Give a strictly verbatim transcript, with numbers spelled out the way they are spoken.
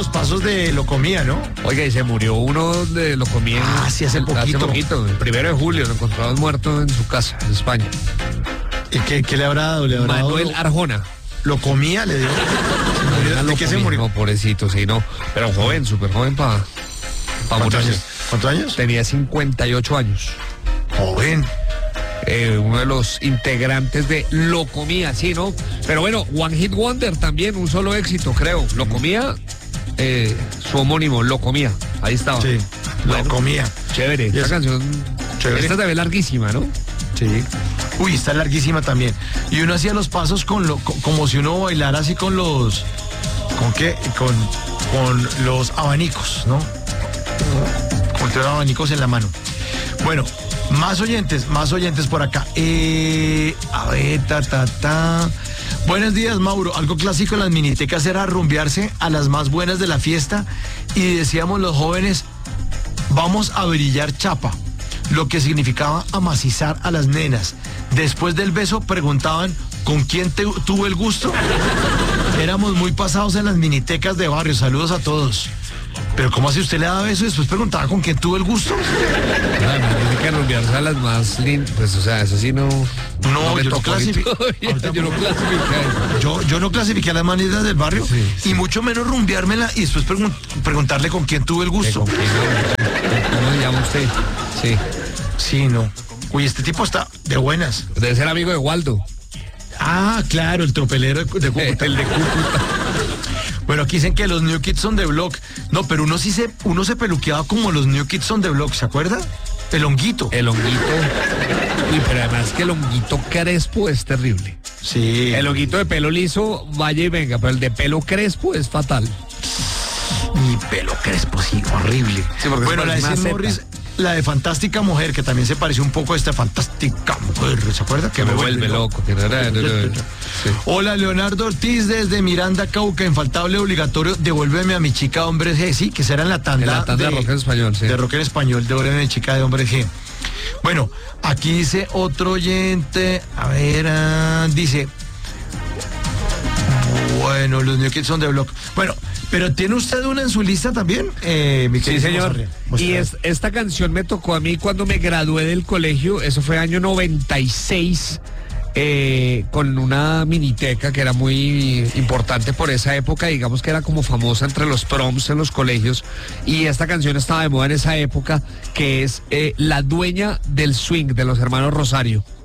los pasos de Locomía, ¿no? Oiga, y se murió uno de Locomía. Ah, sí, hace poquito. Hace poquito, el primero de julio, lo encontraron muerto en su casa, en España. ¿Y qué, qué le habrá dado? ¿Le habrá Manuel dado? Arjona. Locomía le dio. ¿De Locomía, qué se murió? No, pobrecito, sí, no. Pero joven, súper joven para pa ¿Cuántos morirse. años? ¿Cuántos años? Tenía cincuenta y ocho años. Joven. Eh, uno de los integrantes de Locomía, sí, ¿no? Pero bueno, One Hit Wonder también, un solo éxito, creo. Locomía, eh, su homónimo, Locomía. Ahí estaba. Sí, Bueno, Locomía. Chévere, esta es- canción. Chévere. Esta también larguísima, ¿no? Sí. Uy, está larguísima también. Y uno hacía los pasos con lo, co- como si uno bailara así con los. ¿Con qué? Con, con los abanicos, ¿no? Con los abanicos en la mano. Bueno, más oyentes, más oyentes por acá. Eh, a ver, ta, ta, ta. Buenos días, Mauro. Algo clásico en las minitecas era rumbearse a las más buenas de la fiesta y decíamos los jóvenes, vamos a brillar chapa, lo que significaba amacizar a las nenas. Después del beso preguntaban, ¿con quién te, tuvo el gusto? Éramos muy pasados en las minitecas de barrio. Saludos a todos. Pero ¿cómo así usted le daba beso y después preguntaba con quién tuvo el gusto? Claro, tiene que rumbearse a las más lindas. Pues, o sea, eso sí no. No, me yo no tocó a mí clasifico. todavía, Ahorita- Yo no clasifiqué eso. Yo, yo no clasifiqué a las manitas del barrio Sí, sí. y mucho menos rumbeármela y después pregun- preguntarle con quién tuve el ¿De gusto. con quién? ¿Cómo se llama usted? Sí. Sí, no. Uy, este tipo está de buenas. Debe ser amigo de Waldo. Ah, claro, el tropelero de, de Cúcuta. El de Cúcuta. Bueno, aquí dicen que los New Kids on the Block. No, pero uno sí se, uno se peluqueaba como los New Kids on the Block, ¿se acuerda? El honguito. El honguito. Uy, pero además que el honguito crespo es terrible. Sí. El honguito de pelo liso, vaya y venga, pero el de pelo crespo es fatal. Mi pelo crespo, sí, horrible. Sí, porque bueno, se la de parece Sid una Morris, la de Fantástica Mujer, que también se pareció un poco a esta Fantástica Mujer, ¿se acuerda? Que me vuelve loco. Que... Sí. Hola, Leonardo Ortiz desde Miranda, Cauca, infaltable, obligatorio, devuélveme a mi chica, hombre G, sí, que será en la tanda, En la tanda de rock en español, sí. De rock en español, devuélveme a mi chica de hombre G. Bueno, aquí dice otro oyente, a ver, ah, dice, bueno, los New Kids on the Block. Bueno, pero ¿tiene usted una en su lista también? Eh, mi Sí, querido señor. Mozarria? Y Muestra. es, esta canción me tocó a mí cuando me gradué del colegio, eso fue año noventa y seis, eh, con una miniteca que era muy importante por esa época, digamos que era como famosa entre los proms en los colegios, y esta canción estaba de moda en esa época, que es eh, La Dueña del Swing, de los hermanos Rosario.